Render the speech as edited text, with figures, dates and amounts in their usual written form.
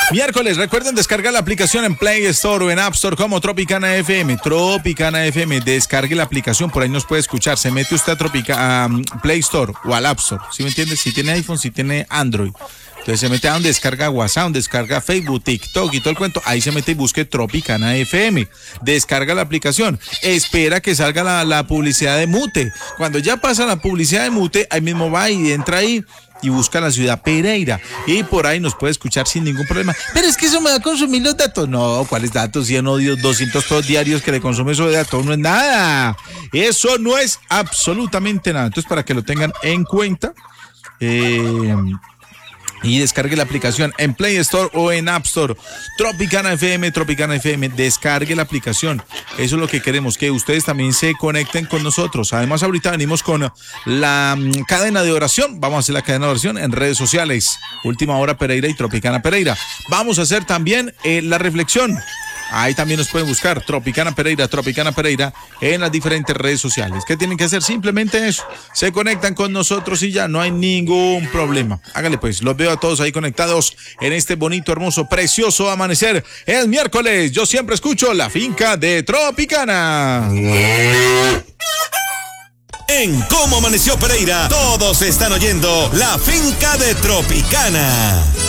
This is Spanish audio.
Miércoles, recuerden descargar la aplicación en Play Store o en App Store como Tropicana FM. Tropicana FM, descargue la aplicación, por ahí nos puede escuchar. Se mete usted a Play Store o al App Store, ¿sí me entiende? Si tiene iPhone, si tiene Android. Entonces se mete a donde descarga WhatsApp, donde descarga Facebook, TikTok y todo el cuento. Ahí se mete y busque Tropicana FM. Descarga la aplicación. Espera que salga la publicidad de Mute. Cuando ya pasa la publicidad de Mute, ahí mismo va y entra ahí y busca la ciudad Pereira. Y por ahí nos puede escuchar sin ningún problema. Pero es que eso me va a consumir los datos. No, ¿cuáles datos? 100 o 200 pesos diarios que le consume eso de datos. No es nada. Eso no es absolutamente nada. Entonces, para que lo tengan en cuenta. Y descargue la aplicación en Play Store o en App Store. Tropicana FM, descargue la aplicación. Eso es lo que queremos, que ustedes también se conecten con nosotros. Además, ahorita venimos con la cadena de oración. Vamos a hacer la cadena de oración en redes sociales. Última Hora Pereira y Tropicana Pereira. Vamos a hacer también la reflexión. Ahí también nos pueden buscar Tropicana Pereira en las diferentes redes sociales. ¿Qué tienen que hacer? Simplemente eso. Se conectan con nosotros y ya no hay ningún problema. Hágale pues, los veo a todos ahí conectados en este bonito, hermoso, precioso amanecer. Es miércoles, yo siempre escucho La Finca de Tropicana. En Cómo Amaneció Pereira, todos están oyendo La Finca de Tropicana.